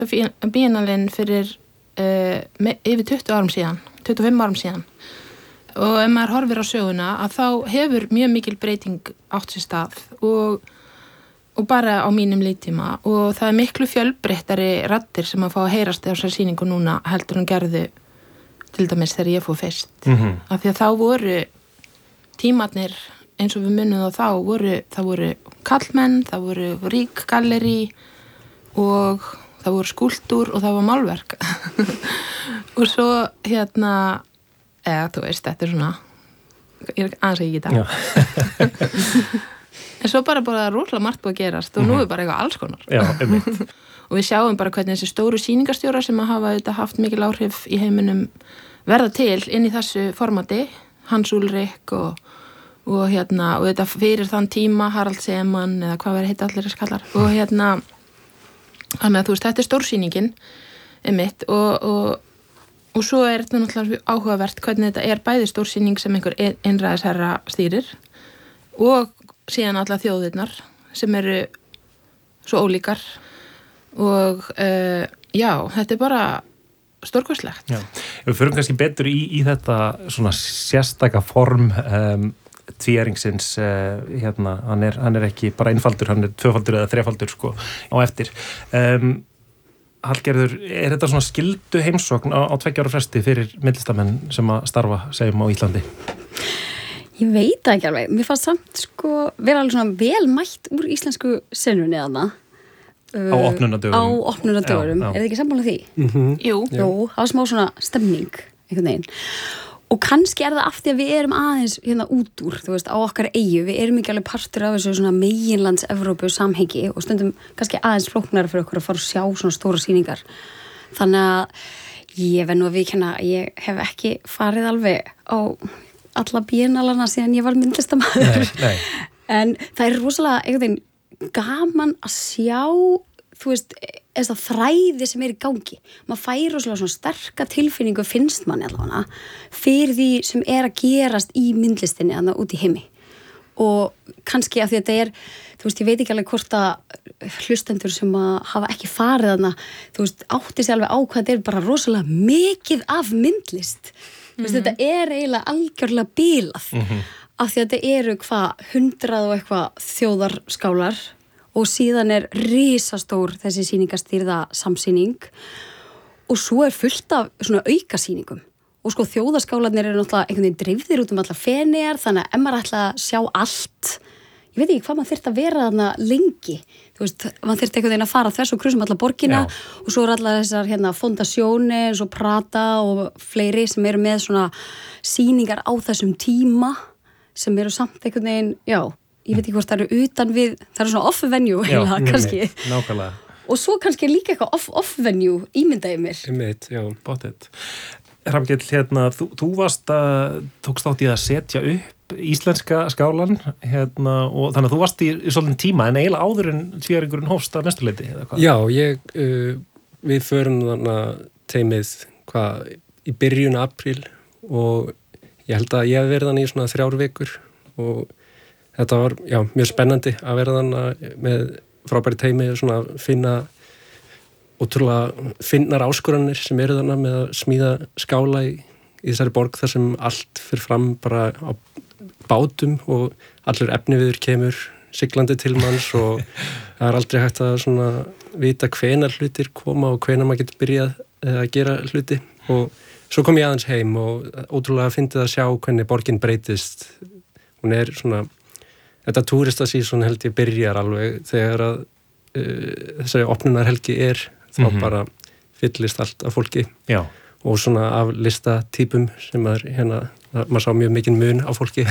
Biennalen fyrir yfir 20 árum síðan, 25 árum síðan. Og ef maður horfir á söguna að þá hefur mjög mikil breyting átt sér stað og bara á mínum líftíma og það miklu fjölbreyttari raddir sem að fá að heyrast á þessari sýningu núna heldur hún gerðu til dæmis þegar ég fór fyrst. Af því að þá voru tímarnir eins og við munum það voru kallmenn, það voru rík gallerí og það voru skúlptúr og það var málverk. Og svo þú veist, þetta svona ég aðeins ekki þetta. En svo bara rosalega margt búið að gerast og nú bara eitthvað alls konar. Já, einmitt. Og við sjáum bara hvernig þessi stóru sýningarstjórar sem að hafa þetta haft mikil áhrif í heiminum verða til inn í þessu formati, Hans Ulrik og þetta fyrir þann tíma Harald Seman eða hvað verið heita allir þess kallar og þannig að þú veist, þetta stórsýningin einmitt og svo þetta náttúrulega áhugavert hvernig þetta bæði stórsýning sem einhver einræðisherra stýrir og síðan alla þjóðirnar sem eru svo ólíkar og þetta bara stórkostlegt. Já, við förum kannski betur í þetta svona sérstaka form tvíæringsins hann er ekki bara einfaldur, hann er tvöfaldur eða þrefaldur sko á eftir. Hallgerður, er þetta svona skyldu heimsókn á 2 ára fresti fyrir myndlistamenn sem að starfa, segjum á Íslandi? Ég veit ekki alveg. Mér fannst samt sko vera alveg svona vel mætt úr íslensku senunni þarna. Á opnunardögurum. Er þið ekki sammála því? Jú. Það var smá svona stemning einhvern veginn. Og kannski er það af því að við erum aðeins út úr, þú veist, á okkar eyju. Við erum ekki alveg partur af þessu svona meginlands Evrópu samhengi og stundum kannski aðeins flóknara fyrir okkur að fara og sjá svona stóra sýningar. Þannig að ég verð nú að viðurkenna, ég hef ekki farið alveg á alla biennalana síðan ég var myndlistamaður. Nei. En það er rosalega einhvern veginn gaman að sjá, þú veist, þess að þræði sem er í gangi. Maður fær rosalega svona sterka tilfinningu finnst manni allavega fyrir því sem er að gerast í myndlistinni þarna út í heimi. Og kannski af því að þetta þú veist, ég veit ekki alveg hvort að hlustendur sem að hafa ekki farið þarna, þú veist, átti sig alveg á hvað þetta bara rosalega mikið af myndlist. Þú veist, þetta eiginlega algjörlega bílað af því að þetta 100 og eitthvað þjóðarskálar og síðan risastór þessi sýningastýrða samsýning og svo fullt af svona aukasýningum og sko þjóðarskálarnir eru náttúrulega einhvern veginn dreifðir út allar Feneyjar þannig að ef maður ætla að sjá allt ég veit ekki hvað maður þyrfti að vera þarna lengi þú veist, maður þyrfti einhvern veginn að fara þess og krusum allar borgina og svo allar þessar fondasjónir og Prata og fleiri sem eru með svona sýningar á þessum tíma sem eru samt einhvern veginn, ég veit ekki hvort það eru utan við, það eru svona off-venue heila, kannski. Nákvæmlega. Og svo kannski líka eitthvað off-venue ímyndaði mér. Einmitt, bóttið. Hrafnkell, þú tókst þátt í að setja upp íslenska skálan, og þannig að þú varst í svolítinn tíma, en eiginlega áður en tvíæringurinn hófst að mestu leyti, eða hvað? Já, við förum þannig teimið, í byrjun apríl og ég held að ég hef verið þannig í svona 3 vikur og þetta var, mjög spennandi að vera þannig með frábæri teimi og svona finna ótrúlega finnar áskoranir sem eru þannig með að smíða skála í þessari borg þar sem allt fyrir fram bara á bátum og allur efniviður kemur siglandi til manns og það er aldrei hægt að svona vita hvenar hlutir koma og hvenar maður getur byrjað að gera hluti og svo kom ég aðeins heim og ótrúlega fyndið að sjá hvernig borgin breytist. Hún er svona, þetta túristasíson held ég byrjar alveg þegar að þessari opnunarhelgi þá bara fyllist allt af fólki. Já. Og svona af listatýpum sem maður sá mjög mikinn mun á fólki.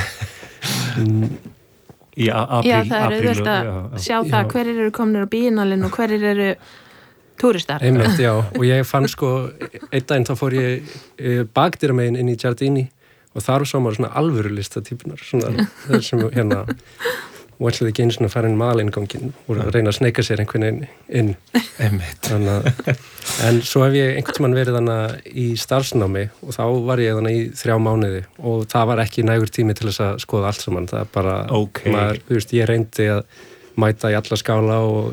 Í apríl. Það er auðvitað að sjá það hverjir eru komnir á Biennalen og hverjir eru túristar. Einmitt, og ég fann einn daginn þá fór ég bakdýramegin inn í Giardini og þar sá maður svona alvöru listatýpunar svona þeir sem og ætlaði ekki einu svona að fara inn malinnganginn og reyna að sneika sér einhvern veginn inn. Einmitt. En svo hef ég einhvern tímann verið þannig í starfsnámi og þá var ég þannig í 3 mánuði og það var ekki nægur tími til þess að skoða allt saman. Það er bara, maður, þú veist, ég reyndi að mæta í alla skála og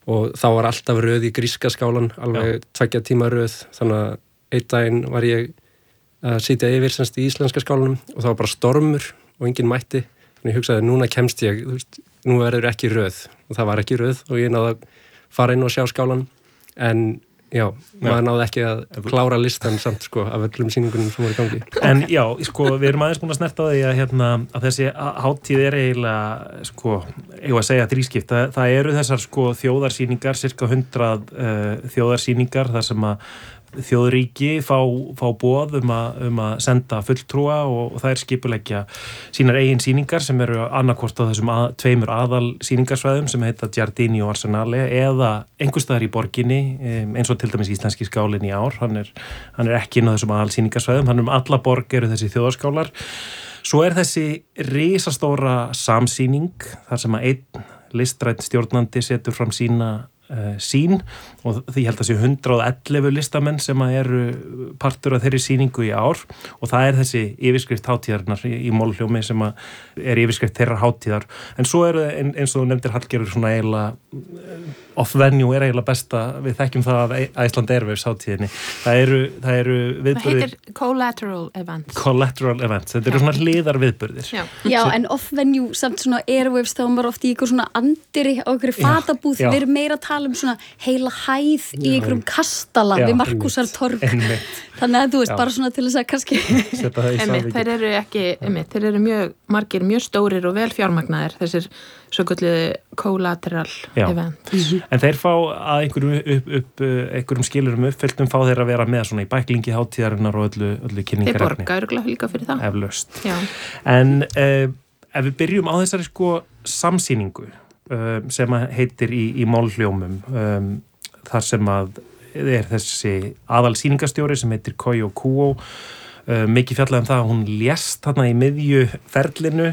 og þá var alltaf röð í gríska skálan, alveg 2 tíma röð, þannig að einn daginn var ég að sitja yfir semst í íslenska skálanum og það var bara stormur og enginn mætti, þannig ég hugsaði núna kemst ég, þú veist, nú verður ekki röð og það var ekki röð og ég náði að fara inn og sjá skálan, en já, maður náði ekki að klára listan samt sko af öllum sýningunum sem voru í gangi. En já, sko, við erum aðeins búin að snerta á því að, að þessi hátíð eiginlega, sko, eigum að segja þrískipt. Það eru þessar sko þjóðarsýningar, cirka 100 þjóðarsýningar, þar sem að þjóðríki fá boð að senda fulltrúa og það skipuleggja sínar eigin sýningar sem eru annarkvort á þessum 2 aðal sýningarsvæðum sem heita Giardini og Arsenale eða einhvers staðar í borginni, eins og til dæmis íslenski skálinn í ár, hann er ekki inn á þessum aðal sýningarsvæðum, hann alla borg eru þessi þjóðarskálar. Svo er þessi risastóra samsýning þar sem að einn listrænn stjórnandi setur fram sína sín og því held að sé 111 listamenn sem eru partur af þeirri sýningu í ár og það er þessi yfirskrift hátíðarinnar í Málhljómi sem er yfirskrift þeirra hátíðar, en svo eru eins og þú nefndir Hallgerður svona eiginlega off-venue er eiginlega besta, við þekkjum það af Iceland Airwaves hátíðinni, það eru viðburðir. Það heitir collateral events. Collateral events, þetta eru svona hliðar viðburðir. Já, en off-venue samt svona Airwaves þá var oft í ykkur svona andiri á ykkur fatabúð, við erum meira að tala um svona heila hæð í einhverjum kastala við Markúsartorg, þannig að þú veist bara svona til þess að kannski þeir eru ekki, þeir eru mjög margir, mjög stórir og vel fjármagnaðir þessir svo kalluðu collateral event. En þeir fá að einhverjum skilurum uppfylltum fá þeir að vera með svona í bæklingi hátíðarinnar og öllu kynningarefni. Þeir borga örugglega líka fyrir það. Eflaust. En ef við byrjum á þessari sko samsýningu sem heitir í Málhljómum, þar sem að er þessi aðalsýningarstjóri sem heitir Koyo Kuo, mikið fjallaði það að hún lést þarna í miðju ferlinu,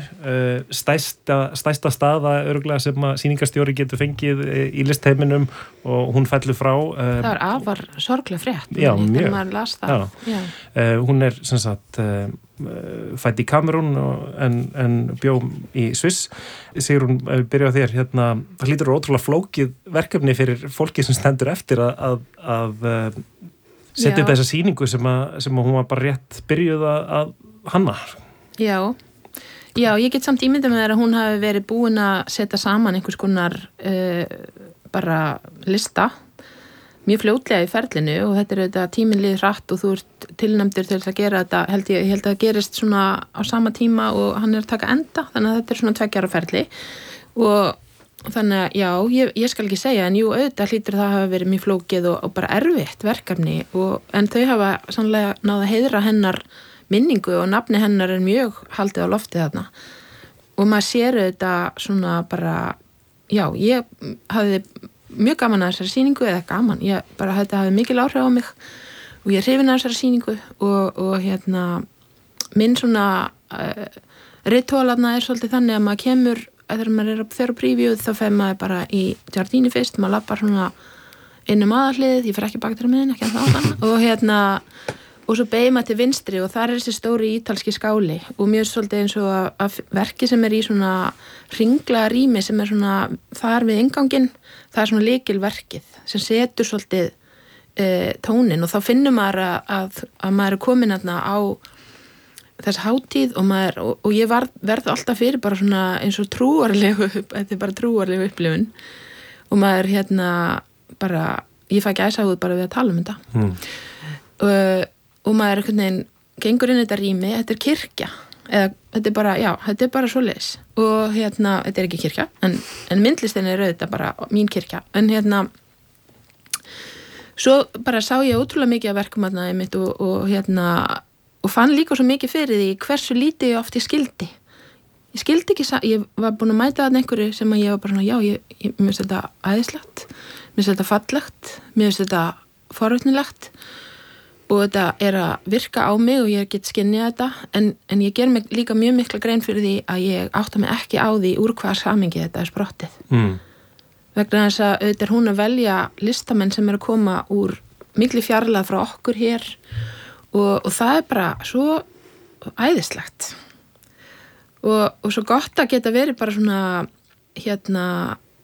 stærsta staða örugglega sem að sýningarstjóri getur fengið í listheiminum og hún fellur frá. Það var afar sorgleg frétt. Já, mjög. Þegar maður las það. Hún er sem sagt fædd í Kamerún en bjó í Sviss. Sigrún, ef við byrjum á þér, það hlýtur ótrúlega flókið verkefni fyrir fólki sem stendur eftir að setja upp þessa sýningu sem hún var bara rétt byrjuð að hanna. Já, ég get samt ímyndað með þér að hún hafi verið búin að setja saman einhvers konar bara lista mjög fljótlega í ferlinu og þetta er þetta tíminn líður hratt og þú ert tilnæmdur til þess að gera þetta, ég held að það gerist svona á sama tíma og hann er að taka enda, þannig að þetta er svona 2 ára ferli og þannig að já, ég skal ekki segja, en jú, auðvitað hlýtur það hafa verið mjög flókið og bara erfitt verkefni en þau hafa sannlega náð að heiðra hennar minningu og nafni hennar er mjög haldið á lofti þarna og maður sér auðvitað svona bara, já, ég hafði mjög gaman að þessari sýningu eða gaman, þetta hafði mikil áhrif á mig og ég hrifin að þessari sýningu og minn svona ritualarna er svolítið þannig að maður kemur þegar maður er þegar á prífjóð þá fer maður bara í Giardini fyrst, maður lappar svona inn aðalhlið, ég fer ekki bak til að miðin, ekki að það og svo beigir maður til vinstri og þar er þessi stóri ítalski skáli og mjög svolítið eins og að verki sem er í svona hringlaga rými sem er svona þar við innganginn, það er svona lykilverkið sem setur svolítið tónin og þá finnur maður að maður er komin á þess hátíð og ég verð alltaf fyrir bara svona eins og þetta er bara trúarlegu upplifun og maður bara, ég fæ gæsahúð bara við að tala um þetta og maður einhvern veginn gengur inn í þetta rými, þetta er kirkja eða þetta er bara svoleiðis og þetta er ekki kirkja en myndlistin er auðvitað bara mín kirkja en svo bara sá ég ótrúlega mikið af verkum einmitt og fann líka svo mikið fyrir því hversu lítið ég oft ég skildi ekki, ég var búin að mæta þarna einhverju sem að ég var bara svona, mér finnst þetta æðislegt, mér finnst þetta fallegt, mér finnst þetta forvitnilegt og þetta er að virka á mig og ég get skynjað þetta en ég ger mig líka mjög mikla grein fyrir því að ég átta mig ekki á því úr hvaða samhengi þetta er sprottið vegna þess að auðvitað er hún að velja listamenn sem er að koma úr miklu fjarlægð frá okkur hér og það er bara svo æðislegt og svo gott að geta verið bara svona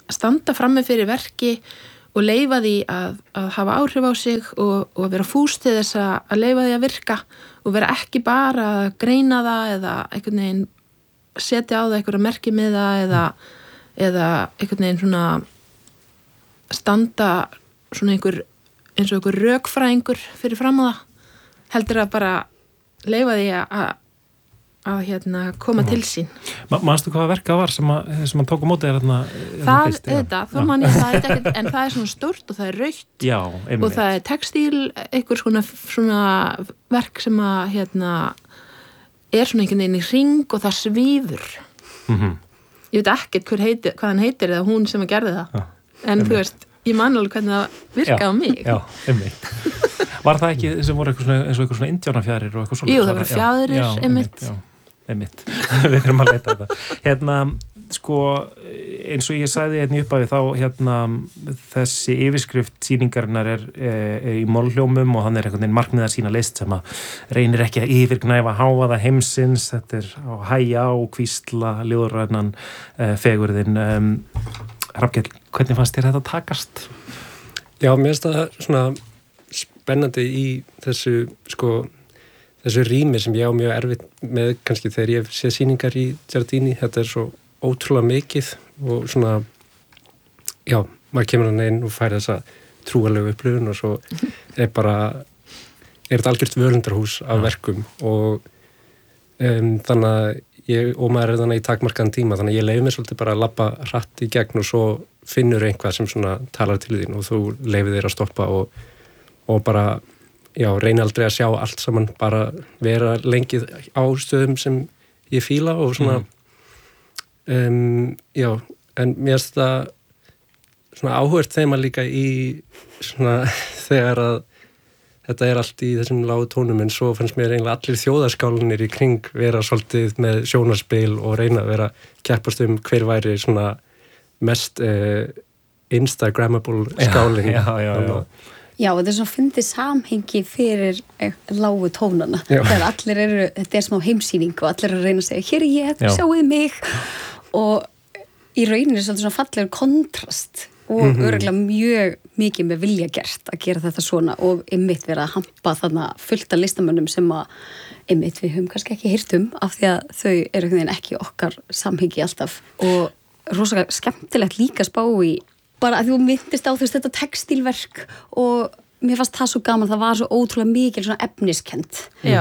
standa frammi fyrir verki og leyfa því að hafa áhrif á sig og vera fús til þess að leyfa því að virka og vera ekki bara að greina það eða einhvern veginn setja á það einhverja merkimiða eða einhvern veginn svona standa svona eins og einhver rökfræðingur fyrir fram á það heldur að bara leyfa því að koma til sín. Manstu hvaða verka var sem hann tók á móti þá man ég það ekki, en það svona stórt og það rautt já, og það textíl, einhver svona verk sem að er svona einhvern veginn í hring og það svífur. Ég veit ekkert hvað hann heitir eða hún sem að gerði það, en þú veist, ég man alveg hvernig það virkaði á mig. Já, einmitt. Var það ekki sem voru eins og eitthvað svona indjánafjarir og eitthvað svona? Jú, það voru fjaðrir, einmitt. Við þurfum að leita þetta. Sko, eins og ég sagði í upphafi þá, þessi yfirskrift sýningarinnar er í málhljómum og hann er einhvern veginn markmið að sína list sem að reynir ekki að yfirgnæfa hávaða heimsins, þetta er á hæja og hvísla, ljóðrænan, fegurðin. Hrafnkell, hvernig fannst þér þetta takast? Já, mér finnst það svona spennandi í þessu rými sem ég á mjög erfitt með kannski þegar ég sé sýningar í Giardini. Þetta er svo ótrúlega mikið og svona, já, maður kemur hann inn og fær þessa trúalegu upplifun og svo er þetta algjört völundarhús af verkum og þannig að maður er þannig í takmarkaðan tíma, þannig að ég leyfi mér svolítið bara að labba hratt í gegn og svo finnur einhvað sem svona talar til þín og þú leyfir þér að stoppa og bara já, reyni aldrei að sjá allt saman, bara vera lengi á stöðum sem ég fíla og svona já, en mér finnst það svona áhugavert þema líka í svona þegar að þetta er allt í þessum lágu tónum en svo fannst mér eiginlega allir þjóðaskálanir í kring vera svolítið með sjónarspil og reyna að vera keppast hver væri svona mest Instagrammable skálin. Já, þetta er svona fyndið samhengi fyrir lágu tónana. Þegar allir þetta er smá heimsýning og allir að reyna að segja, hér er ég, sjáuð mig. Og í rauninni er svona fallegur kontrast og örugglega mjög mikið með vilja gert að gera þetta svona og einmitt vera að hampa þarna fullt af listamönnum sem að einmitt við höfum kannski ekki heyrt af því að þau eru einhvern veginn ekki okkar samhengi alltaf og rosalega skemmtilegt líka spá í bara að þú myndist á þetta textílverk og mér fannst það svo gaman, það var svo ótrúlega mikil svona efniskend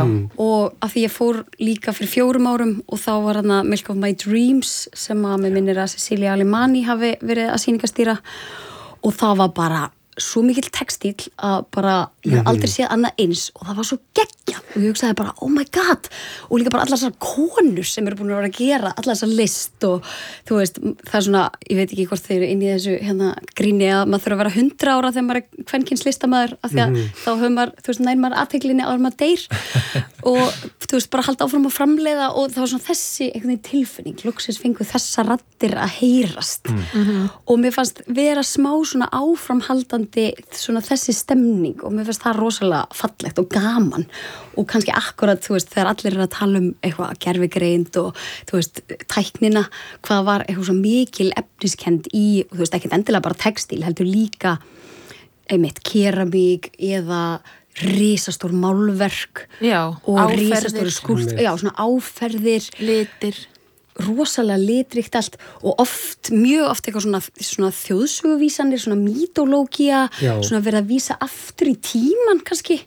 og að því ég fór líka fyrir 4 árum og þá var hana Milk of My Dreams sem að mér minnir að Cecilia Alemani hafi verið að sýningastýra og það var bara svo mikill textíl að bara ég hef aldrei séð annað eins og það var svo geggjað og ég hugsaði bara oh my god og líka bara allar þessar konur sem eru búin að vera að gera allar þessar list og þú veist það er svona, ég veit ekki hvort þeir eru inn í þessu gríni að maður þurfa að vera 100 ára þegar maður er kvenkyns listamæður af því að þá höfum maður, þú veist, nær maður athyglinni áður maður deyr og þú veist, bara halda áfram að framleiða og það var svona þessi einhvern veginn tilfinning, loksins fengu þessa raddir að heyrast og mér fannst vera smá svona áframhaldandi svona þessi stemning og mér finnst það rosalega fallegt og gaman og kannski akkurat, þú veist, þegar allir að tala eitthvað gervigreind og þú veist, tæknina, hvað var eitthvað svo mikil efniskend í, þú veist, ekkert endilega bara textíl, heldur líka einmitt keramík eða risastór málverk og risastór skúlt, svona áferðir, litir rosalega litríkt allt og mjög oft eitthvað svona þjóðsöguvísanir, svona mítólógía svona verið að vísa aftur í tíman kannski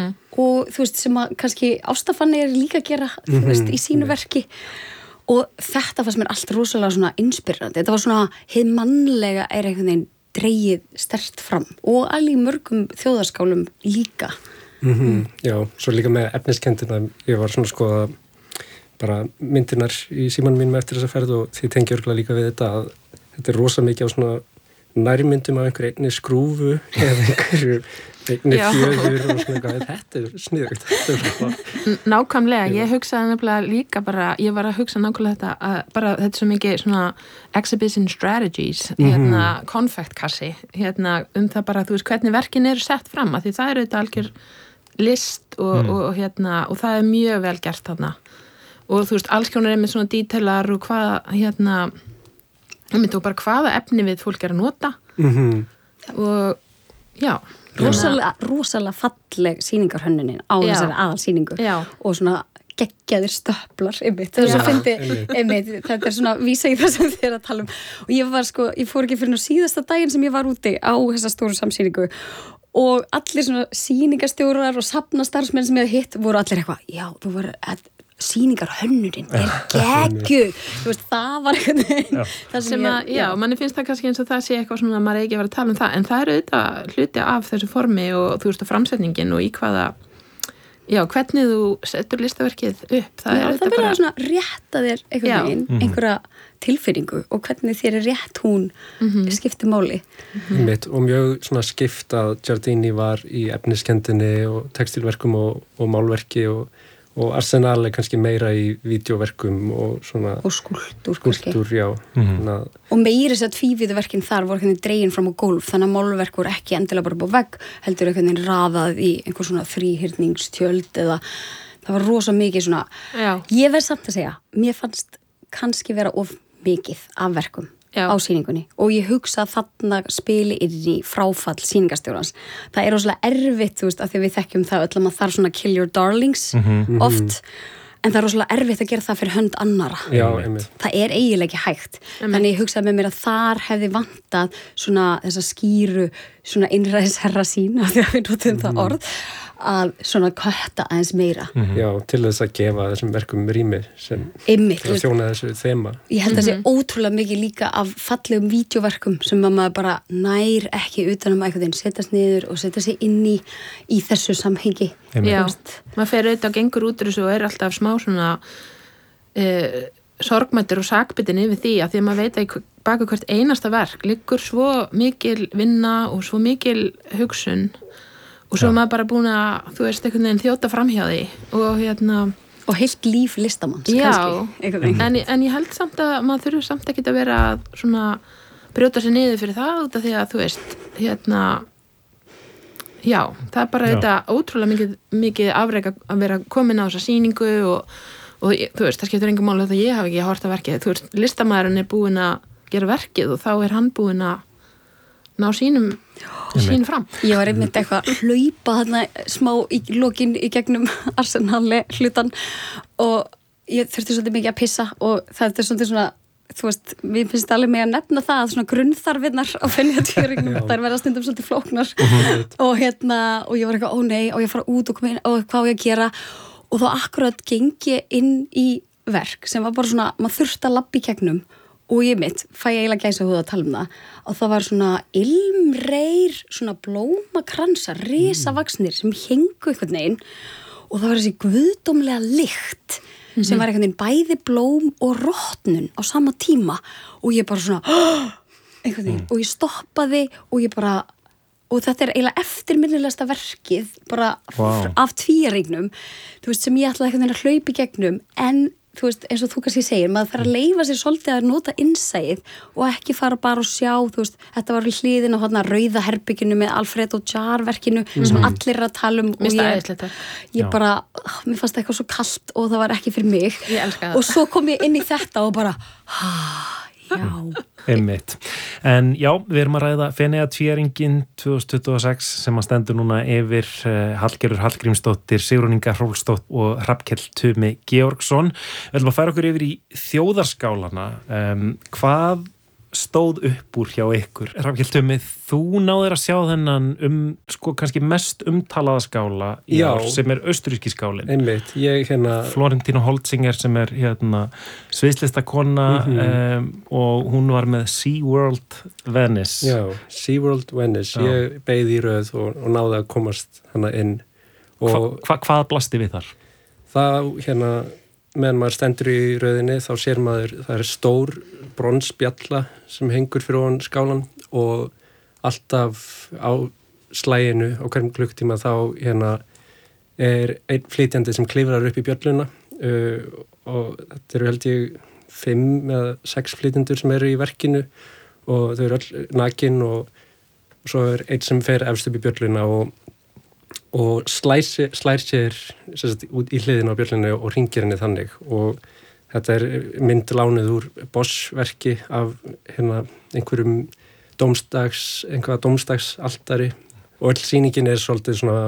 og þú veist sem að kannski Ástafanni er líka að gera þú veist í sínu verki og þetta fannst mér allt rosalega svona inspirerandi, þetta var svona hið mannlega er einhvern veginn dregið sterkt fram og alveg mörgum þjóðarskálum líka Já, svo líka með efniskendina ég var svona skoða bara myndirnar í símanum mínum eftir þessa ferð og því tengi örgulega líka við þetta að þetta er rosa mikið á svona nærmyndum af einhver einni skrúfu eða einhverju einni fjöður og svona eitthvað, þetta er sniðugt Nákvæmlega, ég hugsaði nefnilega líka bara, ég var að hugsa nákvæmlega þetta að bara þetta er svo mikið svona exhibition strategies, konfektkassi, það bara, þú veist, hvernig verkin eru sett fram, að því það eru þetta algjör list og það er mjög vel gert þarna og þú veist, alls konar er með svona dítelar og hvað og bara hvaða efni við fólk að nota og já rosalega falleg sýningarhönnunin á þessari aðalsýningu og svona geggjaðir stöplar þetta svona vísa í það sem þið að tala og ég fór ekki fyrir síðasta daginn sem ég var úti á þessa stóru samsýningu og allir svona sýningarstjórar og safnastarfsmenn sem ég hef hitt voru allir eitthvað, já, þú var sýningarhönnunin geggjuð það var eitthvað það sem manni finnst það kannski eins og það sé eitthvað svona að maður ekki að vera að tala það en það eru auðvitað hluti af þessu formi og þú veist, framsetningin og í hvaða hvernig þú setur listaverkið upp það verður svona rétta þér einhverja tilfinningu og hvernig þér rétt hún skiptir máli og mjög svona skipt að Giardini var í efniskendinni og textilverkum og málverki og Arsenal kannski meira í vídeóverkum og svona og skúltúr já og meira þess að tvívíðuverkin þar voru dregin fram á gólf þannig að málverk voru ekki endilega bara á vegg heldur raðað í einhver svona þríhyrningstjöld eða það var rosa mikið svona ég verð samt að segja, mér fannst kannski vera of mikið af verkum á sýningunni og ég hugsa að þarna spili inn í fráfall sýningarstjórans það er rosalega erfitt, þú veist, af því við þekkjum það öll að maður þarf svona kill your darlings oft, en það er rosalega erfitt að gera það fyrir hönd annara það er eiginlega ekki hægt þannig ég hugsaði með mér að þar hefði vantað svona þessa skýru svona innræðisherra sín af því að við notum það orð að svona kötta aðeins meira Já, til þess að gefa þessum verkum rými sem þjóna þessu þema Ég held að það sé ótrúlega mikið líka af fallegum vídeóverkum sem að maður bara nær ekki utanum einhvern veginn setjast niður og setja sig inn í þessu samhengi Já, maður fer auðvitað og gengur út úr þessu og er alltaf smá svona sorgmættur og sakbitin yfir því að því að maður veit að baka hvert einasta verk liggur svo mikil vinna og svo mikil hugsun og svo er maður bara búin að, þú veist, einhvern veginn þjóta framhjá því og heilt líf listamanns kannski en ég held samt að maður þurfi samt ekki að vera svona brjóta sér niður fyrir það út af því að þú veist, já, það er bara þetta ótrúlega mikið afrek að vera komin á þessa sýningu og þú veist, það skiptir engum máli að ég hafi ekki hort að verkið, þú veist, listamaðurinn er búin að gera verkið og þá er hann búin að ná sínum fram. Ég var einmitt eitthvað að hlaupa þarna smá í lokin í gegnum Arsenali hlutan og ég þurfti svolítið mikið að pissa og það er svolítið svona, þú veist, við finnst alveg með að nefna það að svona grunnþarfinnar á Feneyjatvíæringnum, þær verða stundum svolítið flóknar og og ég var eitthvað, ó nei, og ég fara út og koma inn og hvað á ég að gera og þá akkurat gengi inn í verk sem var bara svona, maður þurfti að labba í gegnum og ég fæ eiginlega gæsahúð að tala það og það var svona ilmreir svona blómakransar risavaxnir sem héngu einhvern veginn og það var þessi guðdómlega lykt sem var einhvern veginn bæði blóm og rotnun á sama tíma og ég bara svona einhvern veginn og ég stoppaði og ég bara og þetta er eiginlega eftirminnilegasta verkið bara af tvíæringnum þú veist sem ég ætlaði einhvern veginn að hlaupa í gegnum en þú veist, eins og þú kannski segir, maður þarf að leyfa sér svolítið að nota innsæið og ekki fara bara og sjá, þú veist, þetta var hliðin á hana rauða herbygginu með Alfredo Jar verkinu sem allir er að tala um og ég bara, mér fannst eitthvað svo kalt og það var ekki fyrir mig og svo kom ég inn í þetta og bara já Einmitt. En já, við erum að ræða Feneyjatvíæringin 2026 sem að stendur núna yfir Hallgerður Hallgrímsdóttir, Sigrún Inga Hrólfsdóttir og Hrafnkell Tumi Georgsson. Við ætlum að færa okkur yfir í þjóðarskálana. Hvað stóð upp úr hjá ykkur? Hrafnkell Tumi, þú náðir að sjá þennan sko kannski mest umtalaða skála í ár sem er austuríski skálinn. Einmitt, Florentína Holtzinger sem er sviðslistakona og hún var með SeaWorld Venice. Já, SeaWorld Venice. Ég beið í röð og náði að komast hana inn. Hvað blasti við þar? Það, meðan maður stendur í röðinni, þá sér maður, það er stór bronsbjalla sem hengur fyrir ofan skálan og alltaf á slæginu á hverjum klukktíma þá er einn flytjandi sem klifrar upp í bjölluna og þetta eru held ég 5 eða 6 flytjendur sem eru í verkinu og þau eru öll nakin og svo er einn sem fer efst upp í bjölluna og slær sér út í hliðina á bjöllunni og hringir henni þannig og þetta myndlánuð úr Bosch-verki af einhverjum dómstagsaltari og öll sýningin svolítið svona